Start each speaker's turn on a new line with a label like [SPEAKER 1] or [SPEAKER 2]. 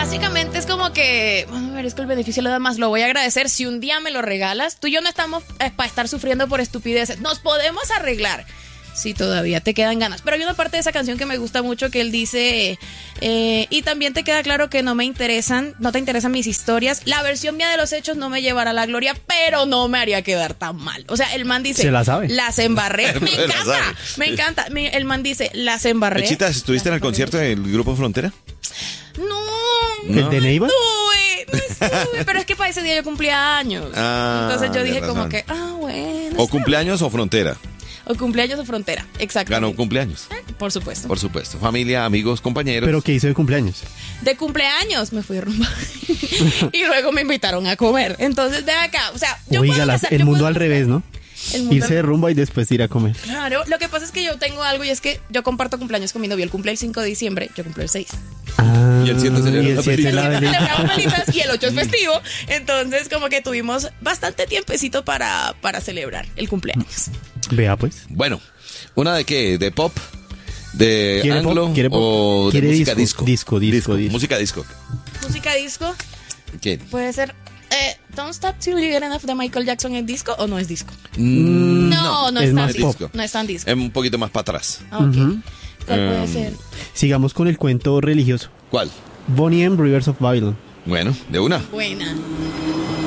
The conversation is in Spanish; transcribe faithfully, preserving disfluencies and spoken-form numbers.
[SPEAKER 1] básicamente es como que, bueno, merezco el beneficio, lo demás, lo voy a agradecer si un día me lo regalas. Tú y yo no estamos eh, para estar sufriendo por estupideces. Nos podemos arreglar si todavía te quedan ganas. Pero hay una parte de esa canción que me gusta mucho que él dice, eh, y también te queda claro que no me interesan, no te interesan mis historias. La versión mía de los hechos no me llevará a la gloria, pero no me haría quedar tan mal. O sea, el man dice,
[SPEAKER 2] se la sabe.
[SPEAKER 1] Las embarré. Me encanta, me encanta. El man dice, las embarré.
[SPEAKER 3] Chitas, ¿estuviste en el concierto del Grupo Frontera?
[SPEAKER 1] No.
[SPEAKER 2] ¿El de Neiva?
[SPEAKER 1] No estuve, no estuve, pero es que para ese día yo cumplía años.
[SPEAKER 3] Ah,
[SPEAKER 1] entonces yo dije
[SPEAKER 3] de
[SPEAKER 1] como
[SPEAKER 3] razón.
[SPEAKER 1] que, ah, bueno.
[SPEAKER 3] ¿O cumpleaños o Frontera?
[SPEAKER 1] O cumpleaños o Frontera, exacto.
[SPEAKER 3] Ganó cumpleaños.
[SPEAKER 1] Eh, por supuesto.
[SPEAKER 3] Por supuesto. Familia, amigos, compañeros.
[SPEAKER 2] ¿Pero qué hizo de cumpleaños?
[SPEAKER 1] De cumpleaños me fui a rumba. Y luego me invitaron a comer. Entonces, de acá, o sea, yo
[SPEAKER 2] Oiga,
[SPEAKER 1] puedo
[SPEAKER 2] las-
[SPEAKER 1] pasar-
[SPEAKER 2] el
[SPEAKER 1] yo
[SPEAKER 2] mundo
[SPEAKER 1] puedo
[SPEAKER 2] al
[SPEAKER 1] pasar-
[SPEAKER 2] revés, ¿no?
[SPEAKER 1] El mundo
[SPEAKER 2] Irse de rumba y después ir a comer.
[SPEAKER 1] Claro, lo que pasa es que yo tengo algo y es que yo comparto cumpleaños con mi novio. Él cumple el cinco de diciembre, yo cumplo el seis.
[SPEAKER 2] Ah,
[SPEAKER 3] Y el siete celebra
[SPEAKER 2] y el
[SPEAKER 3] la
[SPEAKER 2] siete
[SPEAKER 3] velita.
[SPEAKER 2] la velita.
[SPEAKER 1] Celebramos velitas y el ocho es festivo. Entonces, como que tuvimos bastante tiempecito para, para celebrar el cumpleaños.
[SPEAKER 2] Vea pues.
[SPEAKER 3] Bueno, ¿una de qué? ¿De pop? ¿De
[SPEAKER 2] ¿Quiere pop?
[SPEAKER 3] anglo?
[SPEAKER 2] ¿Quiere pop?
[SPEAKER 3] ¿O de
[SPEAKER 2] ¿Quiere
[SPEAKER 3] música
[SPEAKER 2] disco?
[SPEAKER 3] disco?
[SPEAKER 2] Disco, disco, disco.
[SPEAKER 3] Música disco.
[SPEAKER 1] Música disco,
[SPEAKER 3] ¿Qué?
[SPEAKER 1] puede ser eh, Don't Stop Till You Get Enough de Michael Jackson. ¿Es disco o no es disco?
[SPEAKER 3] Mm,
[SPEAKER 1] No, no,
[SPEAKER 2] es
[SPEAKER 1] es, tan
[SPEAKER 2] más
[SPEAKER 1] disco.
[SPEAKER 3] pop.
[SPEAKER 1] No es tan disco.
[SPEAKER 3] Es un poquito más para atrás.
[SPEAKER 1] Ah, ok.
[SPEAKER 2] Ujú.
[SPEAKER 1] ¿Cuál puede
[SPEAKER 3] Em,
[SPEAKER 1] ser?
[SPEAKER 2] Sigamos con el cuento religioso.
[SPEAKER 3] ¿Cuál?
[SPEAKER 2] Bonnie and Rivers of Babylon.
[SPEAKER 3] Bueno, de una.
[SPEAKER 1] Buena.